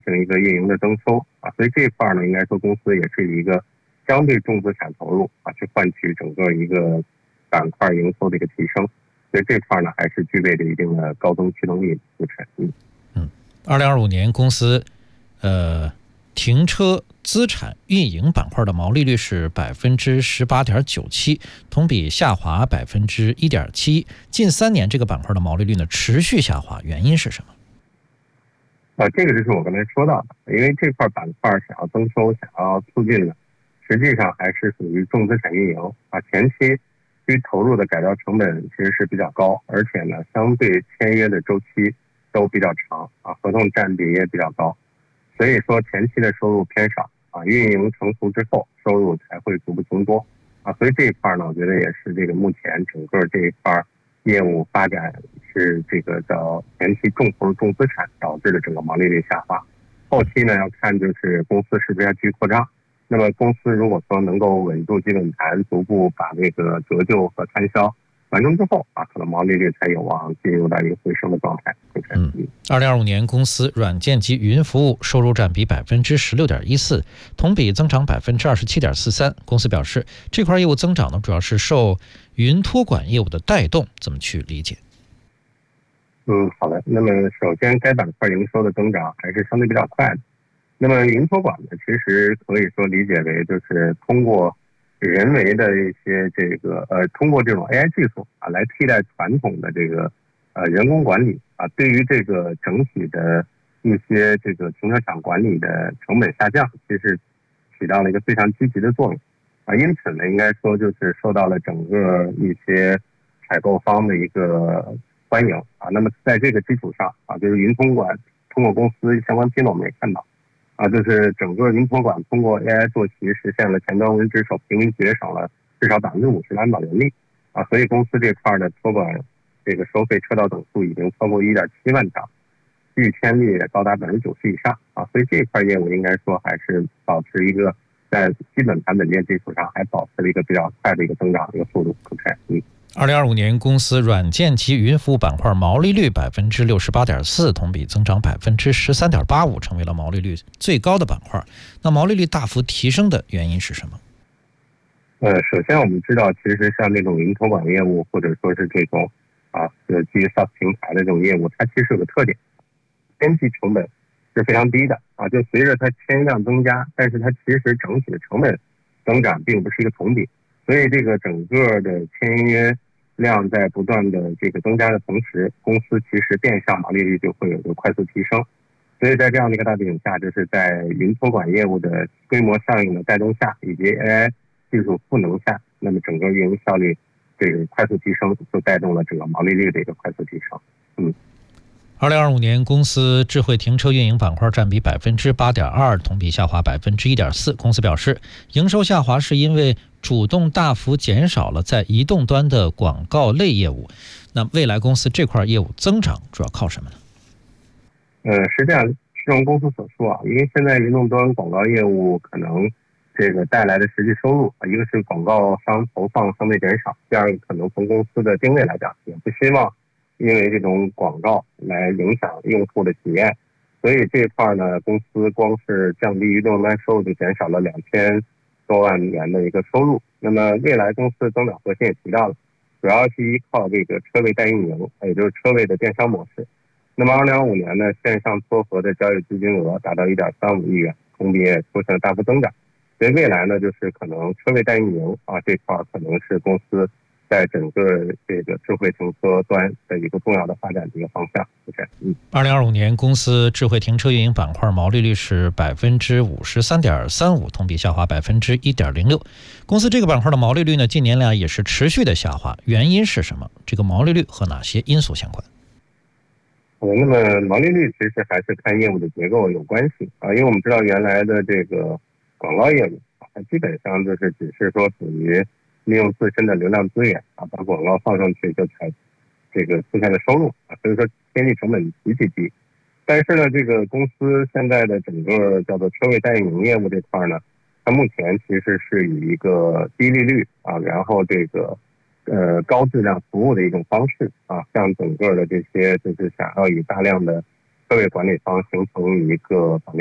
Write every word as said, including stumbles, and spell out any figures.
成一个运营的增收啊，所以这一块呢，应该说公司也是以一个相对重资产投入啊，去换取整个一个板块营收的一个提升，所以这块呢还是具备着一定的高增驱动力。 嗯嗯，二零二五年公司呃停车资产运营板块的毛利率是百分之十八点九七，同比下滑百分之一点七。近三年这个板块的毛利率呢持续下滑，原因是什么？ 啊，这个就是我刚才说到的，因为这块板块想要增收、想要促进的，实际上还是属于重资产运营啊，前期需投入的改造成本其实是比较高，而且呢，相对签约的周期都比较长啊，合同占比也比较高。所以说前期的收入偏少啊，运营成熟之后收入才会逐步增多啊，所以这一块呢，我觉得也是这个目前整个这一块业务发展是这个叫前期重投入重资产导致的整个毛利率下滑。后期呢要看就是公司是不是要继续扩张，那么公司如果说能够稳住基本盘，逐步把这个折旧和摊销完成之后啊，可能毛利率才有望进入到一个回升的状态。 嗯，二零二五年公司软件及云服务收入占比百分之十六点一四，同比增长百分之二十七点四三。公司表示，这块业务增长呢，主要是受云托管业务的带动，怎么去理解？ 嗯，好的。那么首先，该板块营收的增长还是相对比较快的。那么云托管呢，其实可以说理解为就是通过人为的一些这个呃，通过这种 A I 技术啊，来替代传统的这个呃人工管理啊，对于这个整体的一些这个停车场管理的成本下降，其实起到了一个非常积极的作用啊。因此呢，应该说就是受到了整个一些采购方的一个欢迎啊。那么在这个基础上啊，就是云通管通过公司相关披露我们也看到。啊，就是整个云托管通过 A I 做题实现了前端文职手平均节省了至少百分之五十的安保人力啊，所以公司这块的托管这个收费车道等数已经超过一点七万条，续签率也高达百分之九十以上啊，所以这块业务应该说还是保持一个在基本盘稳健基础上还保持了一个比较快的一个增长的一个速度。嗯。 二零二五年公司软件及云服务板块毛利率百分之六十八点四，同比增长百分之十三点八五，成为了毛利率最高的板块。那毛利率大幅提升的原因是什么？ 呃，首先我们知道，其实像这种云托管业务，或者说是这种啊，呃，基于 SaaS 平台的这种业务，它其实有个特点，边际成本是非常低的啊。就随着它签约量增加，但是它其实整体的成本增长并不是一个同比。所以这个整个的签约量在不断的这个增加的同时，公司其实变相毛利率就会有一个快速提升。所以在这样的一个大背景下，就是在云托管业务的规模效应的带动下，以及 A I 技术赋能下，那么整个运营效率这个快速提升，就带动了整个毛利率的一个快速提升。嗯。 二零二五年公司智慧停车运营板块占比百分之八点二，同比下滑百分之一点四。公司表示，营收下滑是因为主动大幅减少了在移动端的广告类业务。那未来公司这块业务增长主要靠什么呢？ 呃，实际上是如公司所说啊，因为现在移动端广告业务可能这个带来的实际收入啊，一个是广告商投放相对减少，第二个可能从公司的定位来讲，也不希望因为这种广告来影响用户的体验，所以这一块呢，公司光是降低移动端收入就减少了两千多万元的一个收入。那么未来公司的增长核心也提到了，主要是依靠这个车位代运营，也就是车位的电商模式。那么二零二五年呢，线上撮合的交易资金额达到一点三五亿元，同比也出现了大幅增长。所以未来呢，就是可能车位代运营啊这块可能是公司在整个这个智慧停车端的一个重要的发展的一个方向。嗯， 二零二五年公司智慧停车运营板块毛利率是百分之五十三点三五，同比下滑百分之一点零六。公司这个板块的毛利率呢，近年来也是持续的下滑，原因是什么？这个毛利率和哪些因素相关？ 呃，那么毛利率其实还是看业务的结构有关系啊，因为我们知道原来的这个广告业务啊，它基本上就是只是说属于利用自身的流量资源啊，把广告放上去就才这个出现了收入啊，所以说边际成本极其低。但是呢，这个公司现在的整个叫做车位代运营业务这块呢，它目前其实是以一个低利率啊，然后这个呃高质量服务的一种方式啊，向整个的这些就是想要以大量的车位管理方形成一个绑定